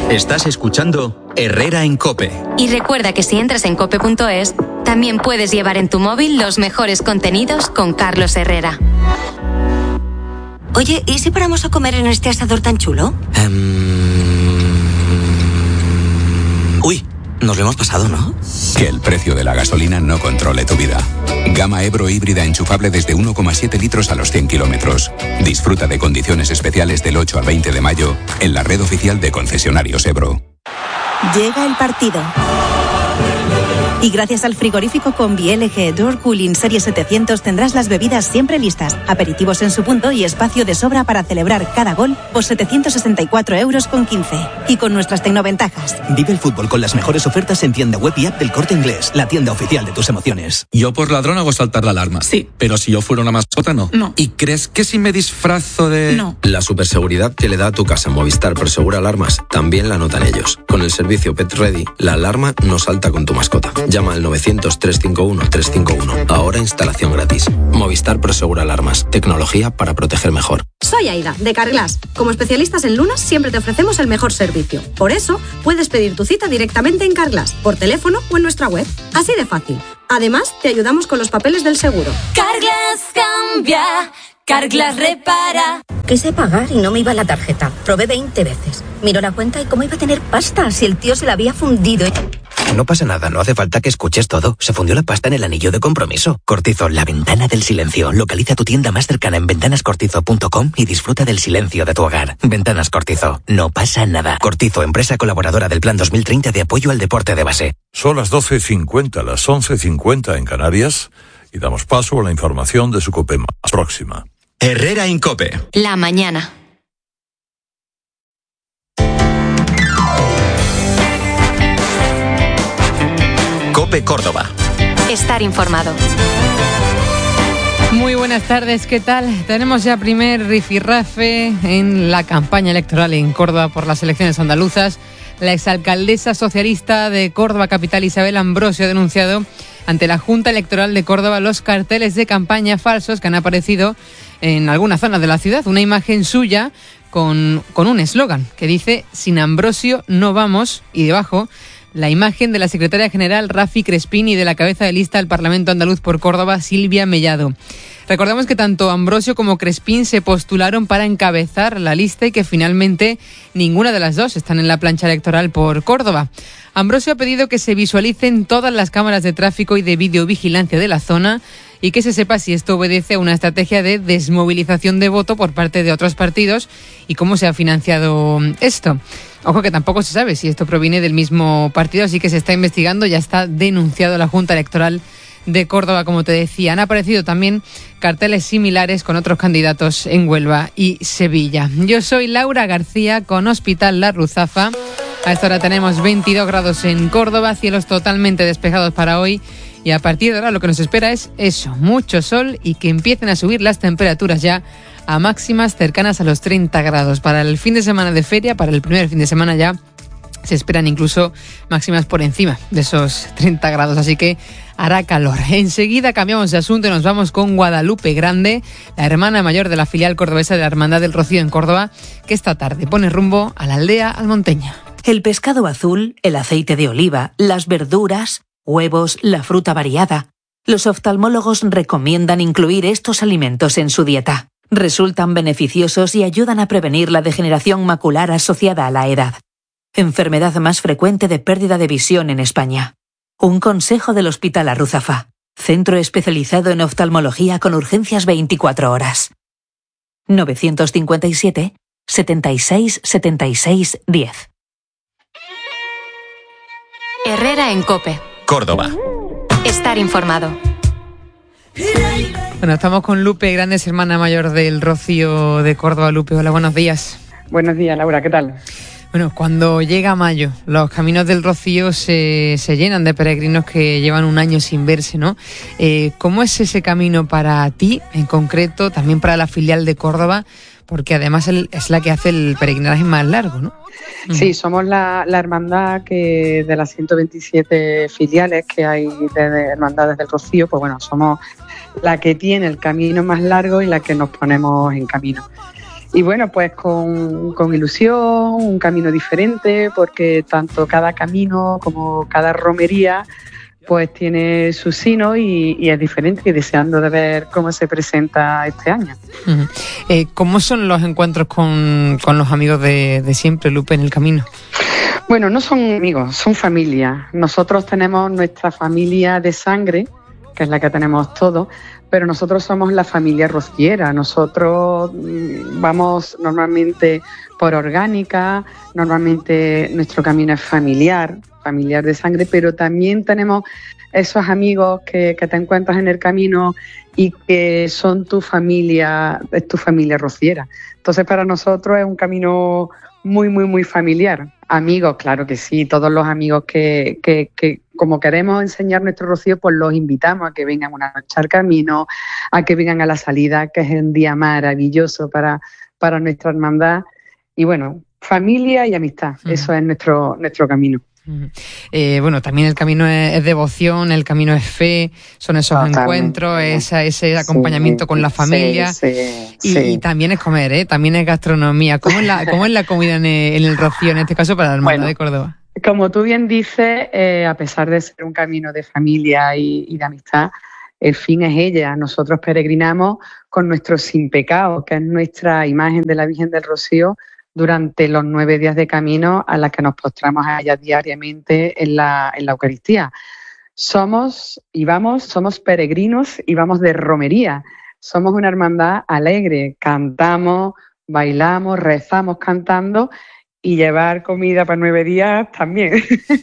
Estás escuchando Herrera en COPE. Y recuerda que si entras en cope.es, también puedes llevar en tu móvil los mejores contenidos con Carlos Herrera. Oye, ¿y si paramos a comer en este asador tan chulo? Uy, nos lo hemos pasado, ¿no? Que el precio de la gasolina no controle tu vida. Gama Ebro híbrida enchufable desde 1,7 litros a los 100 kilómetros. Disfruta de condiciones especiales del 8 al 20 de mayo en la red oficial de concesionarios Ebro. Llega el partido. Y gracias al frigorífico Combi LG Door Cooling Serie 700 tendrás las bebidas siempre listas, aperitivos en su punto y espacio de sobra para celebrar cada gol por 764,15 €. Y con nuestras tecnoventajas. Vive el fútbol con las mejores ofertas en tienda web y app del Corte Inglés, la tienda oficial de tus emociones. Yo por ladrón hago saltar la alarma. Sí. Pero si yo fuera una mascota, no. No. ¿Y crees que si me disfrazo de...? No. La superseguridad que le da a tu casa Movistar Prosegura Alarmas también la notan ellos. Con el servicio Pet Ready, la alarma no salta con tu mascota. Llama al 900-351-351. Ahora instalación gratis. Movistar Prosegura Alarmas. Tecnología para proteger mejor. Soy Aida, de Carglass. Como especialistas en lunas, siempre te ofrecemos el mejor servicio. Por eso, puedes pedir tu cita directamente en Carglass, por teléfono o en nuestra web. Así de fácil. Además, te ayudamos con los papeles del seguro. Carglass cambia, Carglass repara. Quise pagar y no me iba la tarjeta. Probé 20 veces. Miró la cuenta y cómo iba a tener pasta si el tío se la había fundido. No pasa nada, no hace falta que escuches todo. Se fundió la pasta en el anillo de compromiso. Cortizo, la ventana del silencio. Localiza tu tienda más cercana en ventanascortizo.com y disfruta del silencio de tu hogar. Ventanas Cortizo. No pasa nada. Cortizo, empresa colaboradora del Plan 2030 de apoyo al deporte de base. Son las 12:50, las 11:50 en Canarias y damos paso a la información de su COPE más próxima. Herrera en COPE. La mañana. COPE Córdoba. Estar informado. Muy buenas tardes, ¿qué tal? Tenemos ya primer rifirrafe en la campaña electoral en Córdoba por las elecciones andaluzas. La exalcaldesa socialista de Córdoba capital, Isabel Ambrosio, ha denunciado ante la Junta Electoral de Córdoba los carteles de campaña falsos que han aparecido en algunas zonas de la ciudad. Una imagen suya con un eslogan que dice «Sin Ambrosio no vamos» y debajo la imagen de la secretaria general Rafi Crespín y de la cabeza de lista del Parlamento andaluz por Córdoba, Silvia Mellado. Recordemos que tanto Ambrosio como Crespín se postularon para encabezar la lista y que finalmente ninguna de las dos están en la plancha electoral por Córdoba. Ambrosio ha pedido que se visualicen todas las cámaras de tráfico y de videovigilancia de la zona y que se sepa si esto obedece a una estrategia de desmovilización de voto por parte de otros partidos y cómo se ha financiado esto. Ojo que tampoco se sabe si esto proviene del mismo partido, así que se está investigando, ya está denunciado a la Junta Electoral de Córdoba, como te decía. Han aparecido también carteles similares con otros candidatos en Huelva y Sevilla. Yo soy Laura García con Hospital La Ruzafa. A esta hora tenemos 22 grados en Córdoba, cielos totalmente despejados para hoy. Y a partir de ahora lo que nos espera es eso, mucho sol y que empiecen a subir las temperaturas ya a máximas cercanas a los 30 grados. Para el fin de semana de feria, para el primer fin de semana ya, se esperan incluso máximas por encima de esos 30 grados, así que hará calor. Enseguida cambiamos de asunto y nos vamos con Guadalupe Grande, la hermana mayor de la filial cordobesa de la Hermandad del Rocío en Córdoba, que esta tarde pone rumbo a la aldea almonteña. El pescado azul, el aceite de oliva, las verduras, huevos, la fruta variada. Los oftalmólogos recomiendan incluir estos alimentos en su dieta. Resultan beneficiosos y ayudan a prevenir la degeneración macular asociada a la edad. Enfermedad más frecuente de pérdida de visión en España. Un consejo del Hospital La Ruzafa. Centro especializado en oftalmología con urgencias 24 horas. 957 76 76 10. Herrera en COPE. Córdoba. Estar informado. Bueno, estamos con Lupe Grandes, hermana mayor del Rocío de Córdoba. Lupe, hola, buenos días. Buenos días, Laura, ¿qué tal? Bueno, cuando llega mayo, los caminos del Rocío se llenan de peregrinos que llevan un año sin verse, ¿no? ¿Cómo es ese camino para ti, en concreto, también para la filial de Córdoba? Porque además es la que hace el peregrinaje más largo, ¿no? Sí, somos la hermandad que de las 127 filiales que hay de hermandades del Rocío, pues bueno, somos la que tiene el camino más largo y la que nos ponemos en camino. Y bueno, pues con ilusión, un camino diferente, porque tanto cada camino como cada romería pues tiene su sino y es diferente, y deseando de ver cómo se presenta este año. ¿Cómo son los encuentros con los amigos de siempre, Lupe, en el camino? Bueno, no son amigos, son familia. Nosotros tenemos nuestra familia de sangre, que es la que tenemos todos, pero nosotros somos la familia rociera. Nosotros vamos normalmente por orgánica, normalmente nuestro camino es familiar de sangre, pero también tenemos esos amigos que te encuentras en el camino y que son tu familia, es tu familia rociera. Entonces, para nosotros es un camino muy, muy, muy familiar. Amigos, claro que sí, todos los amigos que como queremos enseñar nuestro rocío, pues los invitamos a que vengan una noche al camino, a que vengan a la salida, que es un día maravilloso para nuestra hermandad. Y bueno, familia y amistad, eso es nuestro camino. Bueno, también el camino es devoción, el camino es fe, son esos encuentros, ese acompañamiento con la familia, y también es comer, también es gastronomía. ¿Cómo es la comida en el Rocío, en este caso para la Hermandad de Córdoba? Como tú bien dices, a pesar de ser un camino de familia y de amistad, el fin es ella. Nosotros peregrinamos con nuestro sin pecado, que es nuestra imagen de la Virgen del Rocío, durante los 9 días de camino a la que nos postramos a ella diariamente en la Eucaristía. Somos peregrinos y vamos de romería. Somos una hermandad alegre, cantamos, bailamos, rezamos cantando, y llevar comida para 9 días también.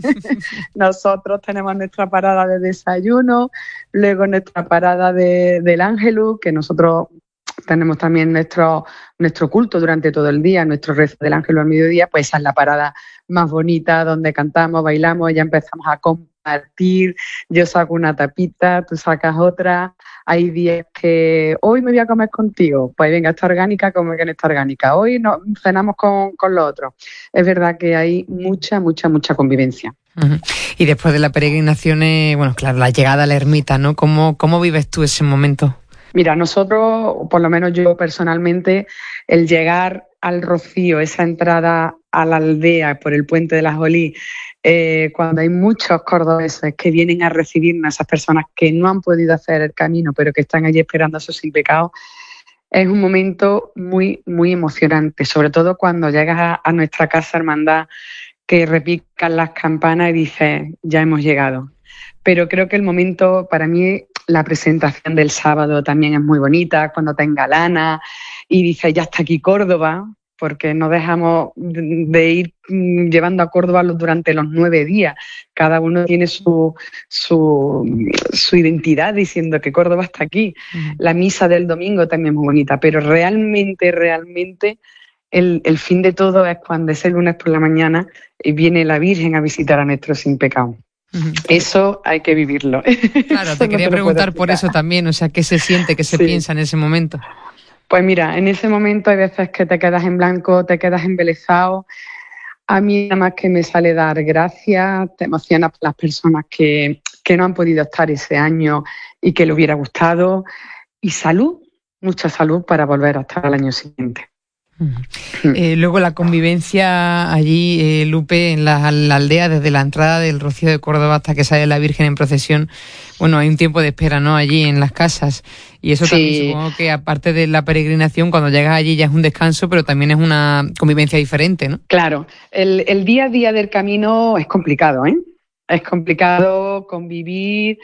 Nosotros tenemos nuestra parada de desayuno, luego nuestra parada del Ángelus, que nosotros tenemos también nuestro culto durante todo el día, nuestro rezo del Ángelus al mediodía, pues esa es la parada más bonita, donde cantamos, bailamos, ya empezamos a compartir, yo saco una tapita, tú sacas otra, hay días que hoy me voy a comer contigo, pues venga, esta orgánica, come que en esta orgánica, hoy no, cenamos con los otros. Es verdad que hay mucha convivencia. Uh-huh. Y después de la peregrinación, bueno, claro, la llegada a la ermita, ¿no? ¿Cómo vives tú ese momento? Mira, nosotros, por lo menos yo personalmente, el llegar al Rocío, esa entrada a la aldea por el Puente de las Olí, cuando hay muchos cordobeses que vienen a recibirnos, esas personas que no han podido hacer el camino, pero que están allí esperando a su sin pecado, es un momento muy, muy emocionante, sobre todo cuando llegas a nuestra casa hermandad, que repican las campanas y dices, ya hemos llegado. Pero creo que el momento, para mí, la presentación del sábado también es muy bonita, cuando te engalana y dices, ya está aquí Córdoba, porque no dejamos de ir llevando a Córdoba durante los 9 días. Cada uno tiene su identidad diciendo que Córdoba está aquí. Uh-huh. La misa del domingo también es muy bonita, pero realmente el fin de todo es cuando ese lunes por la mañana viene la Virgen a visitar a nuestro sin pecado. Uh-huh. Eso hay que vivirlo. Claro, te quería preguntar por eso también, o sea, ¿qué se siente, qué se piensa en ese momento? Pues mira, en ese momento hay veces que te quedas en blanco, te quedas embelesado. A mí nada más que me sale dar gracias, te emociona por las personas que no han podido estar ese año y que le hubiera gustado. Y salud, mucha salud para volver a estar al año siguiente. Luego la convivencia allí, Lupe, en la aldea, desde la entrada del Rocío de Córdoba hasta que sale la Virgen en procesión, bueno, hay un tiempo de espera, ¿no?, allí en las casas, y eso también supongo que aparte de la peregrinación, cuando llegas allí ya es un descanso, pero también es una convivencia diferente, ¿no? Claro, el día a día del camino es complicado, ¿eh? Es complicado convivir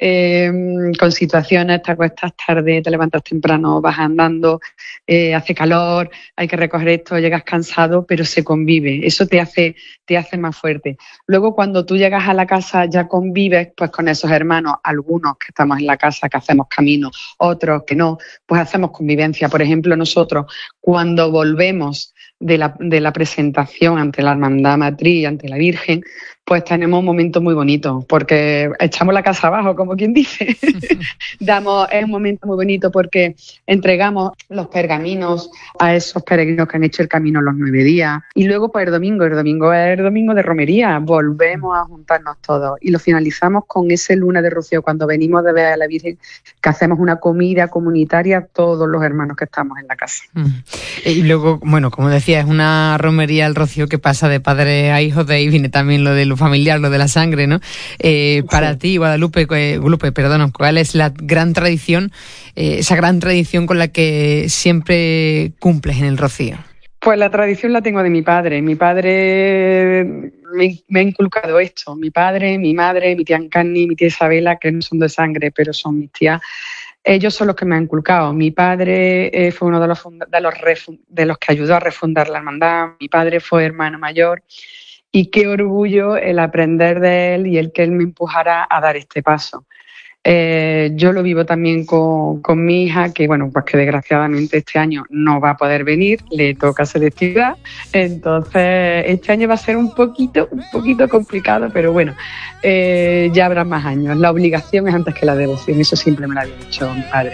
con situaciones, te acuestas tarde, te levantas temprano, vas andando, hace calor, hay que recoger esto, llegas cansado, pero se convive, eso te hace más fuerte. Luego cuando tú llegas a la casa ya convives pues con esos hermanos, algunos que estamos en la casa, que hacemos camino, otros que no, pues hacemos convivencia. Por ejemplo, nosotros cuando volvemos de la presentación ante la Hermandad Matriz, ante la Virgen, pues tenemos un momento momento muy bonito, porque echamos la casa abajo, como quien dice. Es un momento muy bonito porque entregamos los pergaminos a esos peregrinos que han hecho el camino los 9 días. Y luego, pues el domingo es el domingo de romería, volvemos a juntarnos todos y lo finalizamos con ese Luna de Rocío, cuando venimos de ver a la Virgen, que hacemos una comida comunitaria todos los hermanos que estamos en la casa. Y luego, bueno, como decía, es una romería el Rocío que pasa de padre a hijo, de ahí viene también lo de lo familiar, lo de la sangre, ¿no? Para ti, Guadalupe, ¿cuál es la gran tradición, esa gran tradición con la que siempre cumples en el Rocío? Pues la tradición la tengo de mi padre. Mi padre me ha inculcado esto. Mi padre, mi madre, mi tía Encarni, mi tía Isabela, que no son de sangre, pero son mis tías. Ellos son los que me han inculcado. Mi padre fue uno de los que ayudó a refundar la hermandad. Mi padre fue hermano mayor. Y qué orgullo el aprender de él y el que él me empujara a dar este paso. Yo lo vivo también con mi hija, que bueno, pues que desgraciadamente este año no va a poder venir, le toca selectividad, entonces este año va a ser un poquito complicado, pero bueno, ya habrá más años. La obligación es antes que la devoción, eso siempre me lo había dicho mi padre.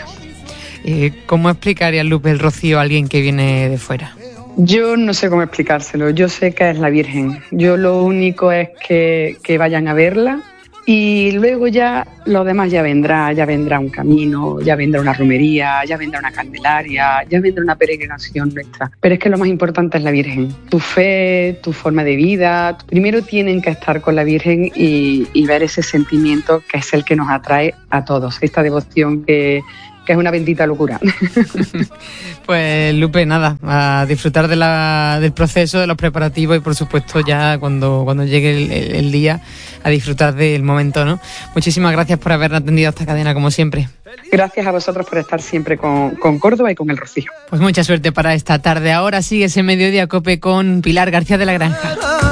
¿Cómo explicaría, Lupe, el Rocío a alguien que viene de fuera? Yo no sé cómo explicárselo, yo sé que es la Virgen, yo lo único es que vayan a verla. Y luego ya lo demás ya vendrá un camino, ya vendrá una romería, ya vendrá una candelaria, ya vendrá una peregrinación nuestra. Pero es que lo más importante es la Virgen. Tu fe, tu forma de vida, primero tienen que estar con la Virgen y ver ese sentimiento que es el que nos atrae a todos, esta devoción que es una bendita locura. Pues Lupe, nada, a disfrutar del proceso, de los preparativos y por supuesto ya cuando llegue el día, a disfrutar del momento, ¿no? Muchísimas gracias por haber atendido a esta cadena como siempre. Gracias a vosotros por estar siempre con Córdoba y con el Rocío. Pues mucha suerte para esta tarde. Ahora sigue ese Mediodía Cope con Pilar García de la Granja.